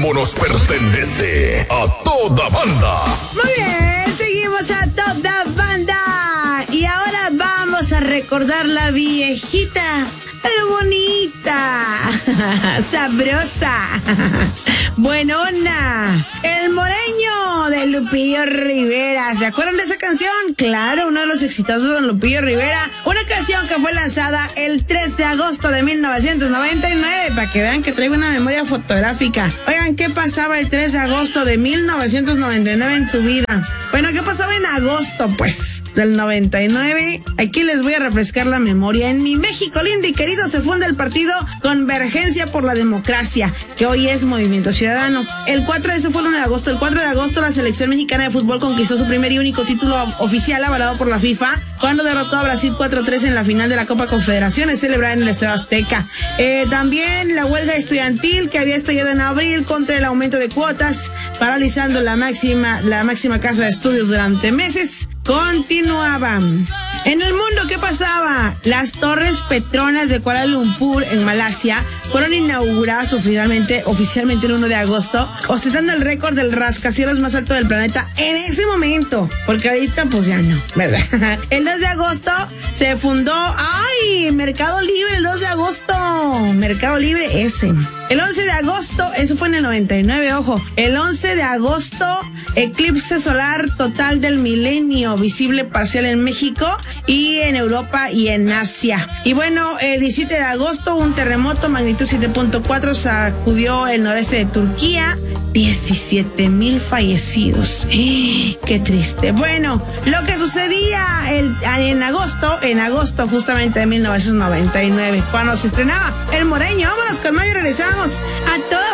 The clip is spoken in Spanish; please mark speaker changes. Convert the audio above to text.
Speaker 1: como nos pertenece a toda banda.
Speaker 2: Muy bien, seguimos a toda banda. Y ahora vamos a recordar la viejita, pero bonita, sabrosa, buenona, El Moreño de Lupillo Rivera. ¿Se acuerdan de esa canción? Claro, uno de los exitosos de Lupillo Rivera. Una canción que fue lanzada el 3 de agosto de 1999, para que vean que traigo una memoria fotográfica. Oigan, ¿qué pasaba el 3 de agosto de 1999 en tu vida? Bueno, ¿qué pasaba en agosto, pues, del 99? Aquí les voy a refrescar la memoria. En mi México lindo y querido se funda el partido Convergencia por la Democracia, que hoy es Movimiento Ciudadano. Eso fue el 1 de agosto. El 4 de agosto la selección mexicana de fútbol conquistó su primer y único título oficial avalado por la FIFA cuando derrotó a Brasil 4-3 en la final de la Copa Confederaciones celebrada en el Estadio Azteca. También la huelga estudiantil que había estallado en abril contra el aumento de cuotas, paralizando la máxima casa de estudios durante meses, continuaban. En el mundo, ¿qué pasaba? Las Torres Petronas de Kuala Lumpur, en Malasia, fueron inauguradas oficialmente el 1 de agosto, ostentando el récord del rascacielos más alto del planeta en ese momento, porque ahorita pues ya no, ¿verdad? El 2 de agosto se fundó, Mercado Libre, el 2 de agosto, Mercado Libre ese. El 11 de agosto, eso fue en el 99, ojo, el 11 de agosto, eclipse solar total del milenio, visible parcial en México y en Europa y en Asia. Y bueno, el 17 de agosto, un terremoto magnitud 7.4 sacudió el noreste de Turquía, 17,000 fallecidos. Qué triste. Bueno, lo que sucedía en agosto justamente de 1999, cuando se estrenaba El Moreño. Vámonos con Mayo y regresamos a toda